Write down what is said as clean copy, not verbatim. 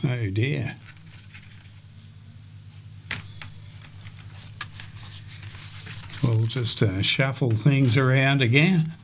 Oh dear. We'll just shuffle things around again.